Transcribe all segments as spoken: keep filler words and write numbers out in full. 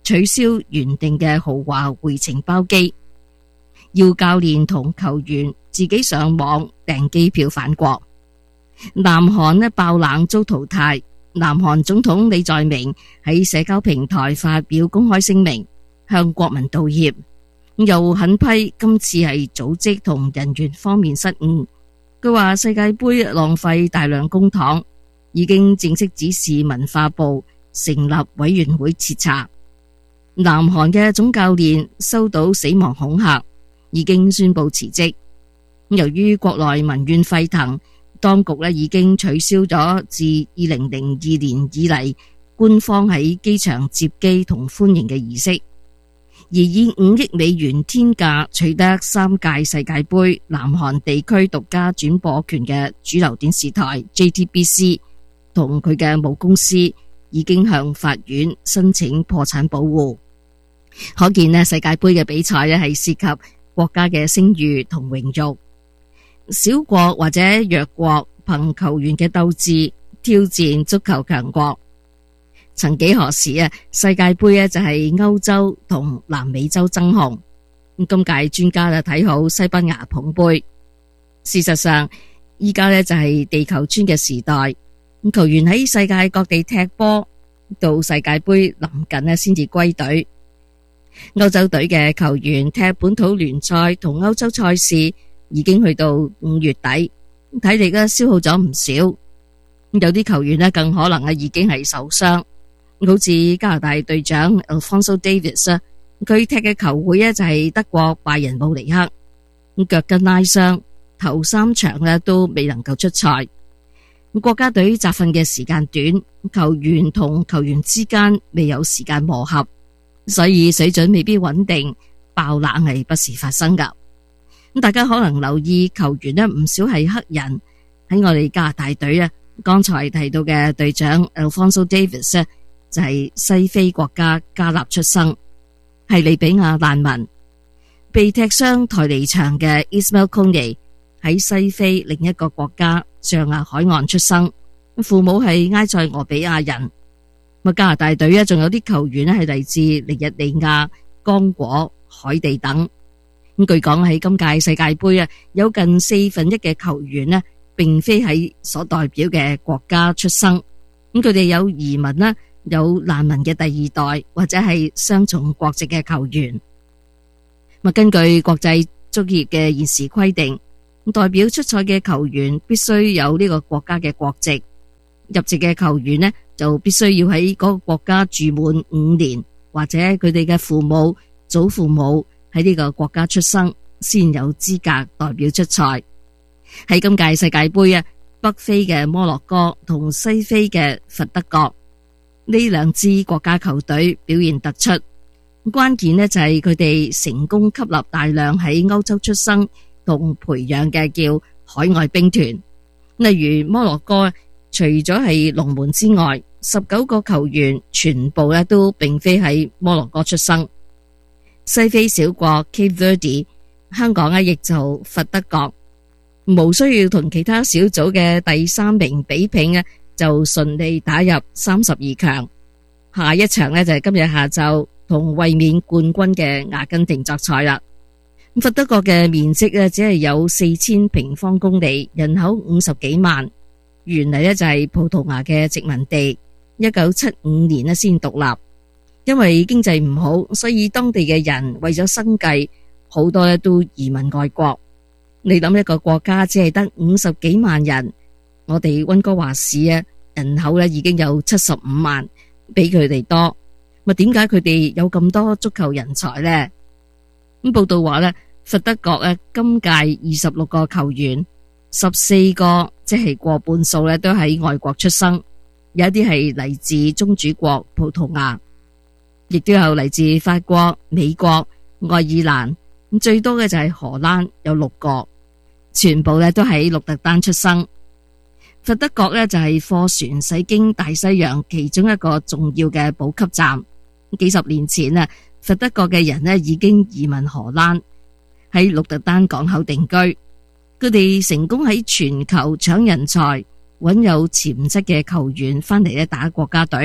取消原定嘅豪華回程包機，要教練同球員自己上網訂機票返國。南韓呢爆冷遭淘汰，南韓總統李在明喺社交平台發表公開聲明，向國民道歉，又狠批今次係組織同人員方面失誤。佢話世界杯浪費大量公帑，已經正式指示文化部成立委員會徹查。南韓嘅總教練收到死亡恐嚇，已經宣布辭職。由於國內民怨沸騰，當局咧已經取消咗自二零零二年以嚟官方喺機場接機同歡迎嘅儀式。而以五億美元天價取得三屆世界杯南韓地區獨家轉播權嘅主流電視台 J T B C 同佢嘅母公司已經向法院申請破產保護。可見呢，世界杯嘅比賽咧係涉及國家嘅聲譽同榮譽。小國或者弱國憑球員嘅鬥志挑戰足球強國。曾幾何時啊，世界杯咧就係歐洲同南美洲爭雄。今屆專家就睇好西班牙捧杯。事實上，依家咧就係地球村嘅時代。球員喺世界各地踢波，到世界杯臨近咧先至歸隊。歐洲隊嘅球員踢本土聯賽同歐洲賽事已經去到五月底，體力咧消耗咗唔少。有啲球員咧更可能啊已經係受傷。好似加拿大隊長 Alphonso Davies 啊，佢踢嘅球會咧就係德國拜仁慕尼黑，腳筋拉傷，頭三場咧都未能夠出賽。國家隊集訓嘅時間短，球員同球員之間未有時間磨合，所以水準未必穩定，爆冷係不時發生噶。咁大家可能留意球員咧唔少係黑人，喺我哋加拿大隊啊，剛才提到嘅隊長 Alphonso Davies 咧，就係西非國家加納出生，係利比亞難民。被踢傷抬離場嘅 Ismail Kone 喺西非另一個國家象牙海岸出生，父母係埃塞俄比亞人。加拿大隊仲有啲球員咧係嚟自尼日利亞、剛果、海地等。咁據講喺今屆世界杯啊，有近四分一嘅球員咧，並非喺所代表嘅國家出生。咁佢哋有移民啦，有難民嘅第二代或者係雙重國籍嘅球員。根據國際足協嘅現時規定，代表出賽嘅球員必須有呢個國家嘅國籍。入籍嘅球員呢，就必須要喺嗰個國家住滿五年，或者佢哋嘅父母、祖父母喺呢個國家出生，先有資格代表出賽。喺今屆世界杯啊，北非嘅摩洛哥同西非嘅佛得角呢兩支國家球隊表現突出。關鍵呢就係佢哋成功吸納大量喺歐洲出生同培養嘅叫海外兵團。例如摩洛哥，除咗係龍門之外，十九個球員全部咧都並非喺摩洛哥出生。西非小國 Cape Verde， 香港啊亦就佛得角，無需要同其他小組嘅第三名比拼啊，就順利打入三十二強。下一場呢就係今日下晝同衛冕冠軍嘅阿根廷作賽啦。佛得角嘅面積咧只係有四千平方公里，人口五十幾萬。原嚟呢就係葡萄牙嘅殖民地，一九七五年呢先獨立。因為經濟唔好，所以當地嘅人為咗生計，好多呢都移民外國。你諗一個國家只係得五十幾萬人，我哋溫哥華市啊人口呢已經有七十五萬，比佢哋多。咪點解佢哋有咁多足球人才呢？咁報道話呢，佛得角啊今屆二十六個球員，十四個即係過半數呢都喺外國出生，有一啲係嚟自宗主國葡萄牙，亦都有嚟自法國、美國、愛爾蘭，咁最多嘅就係荷蘭，有六個，全部呢都喺鹿特丹出生。佛得角呢就係貨船駛經大西洋其中一個重要嘅補給站。幾十年前啊，佛得角嘅人呢已經移民荷蘭，喺鹿特丹港口定居。佢哋成功喺全球搶人才，揾有潛質嘅球員翻嚟咧打國家隊。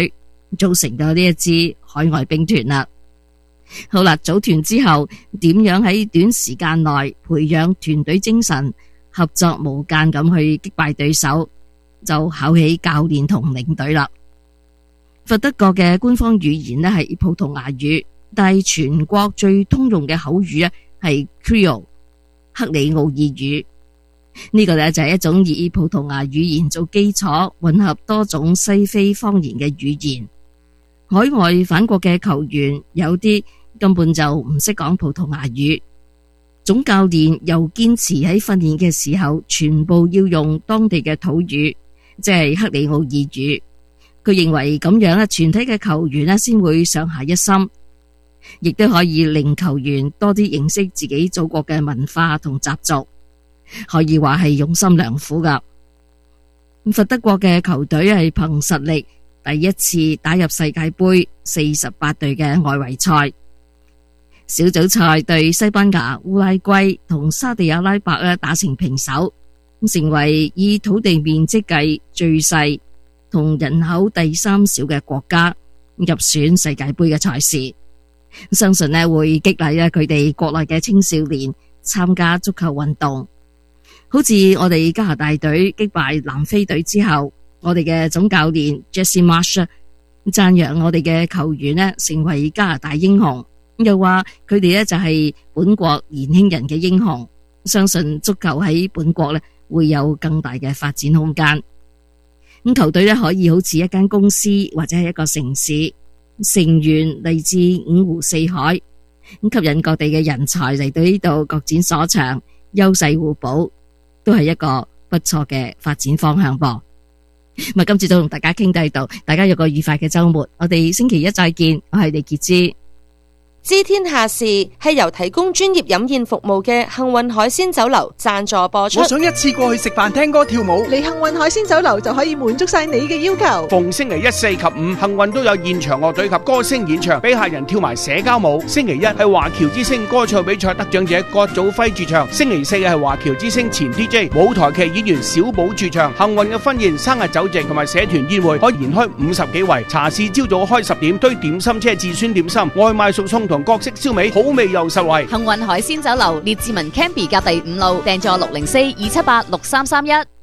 組成咗呢一支海外兵團啦。好啦，組團之後點樣喺短時間內培養團隊精神，合作無間咁去擊敗對手，就考起教練同領隊啦。佛得角嘅官方語言呢係葡萄牙語，但係全國最通用嘅口語呢係 Creole 克里奧爾語。呢個呢就係一種以葡萄牙語言做基礎，混合多種西非方言嘅語言。海外返國嘅球員有啲根本就唔識講葡萄牙語，總教練又堅持喺訓練嘅時候全部要用當地嘅土語，即係克里奧爾語。佢認為咁樣咧，全體嘅球員咧先會上下一心，亦都可以令球員多啲認識自己祖國嘅文化同習俗，可以話係用心良苦噶。佛得角嘅球隊係憑實力第一次打入世界盃四十八隊嘅外圍賽。小組賽對西班牙、烏拉圭同沙地阿拉伯咧打成平手，成為以土地面積計最細同人口第三少嘅國家入選世界盃嘅賽事。相信咧會激勵咧佢哋國內嘅青少年參加足球運動。好似我哋加拿大隊擊敗南非隊之後，我哋嘅總教練 Jesse Marsch 讚揚我哋嘅球員咧成為加拿大英雄。又話佢哋咧就係本國年輕人嘅英雄，相信足球喺本國咧會有更大嘅發展空間。咁球隊咧可以好似一間公司或者係一個城市，成員嚟自五湖四海，咁吸引各地嘅人才嚟到呢度各展所長，優勢互補，都係一個不錯嘅發展方向噃。咁今次就同大家傾到呢度，大家有個愉快嘅周末，我哋星期一再見，我係李潔芝。 知天下事係由提供專業飲宴服務嘅幸運海鮮酒樓贊助播出。 我想一次過去食飯、聽歌、跳舞， 嚟幸運海鮮酒樓就可以滿足晒你嘅要求。 逢星期一、四及五，幸運都有現場樂隊及歌星演唱，俾客人跳埋社交舞。星期一係華僑之星歌唱比賽得獎者郭祖輝駐唱，星期四係華僑之星前 D J 舞台劇演員小寶駐唱。幸運嘅婚宴、生日酒席同埋社團宴會可以延開五十幾圍。茶市朝早開十點，堆點心車至酸點心，外賣熟餸同各式燒味，好味又實惠。 幸運海鮮酒樓列治文 Campy 隔第五路，訂座六零四二七八六三三一。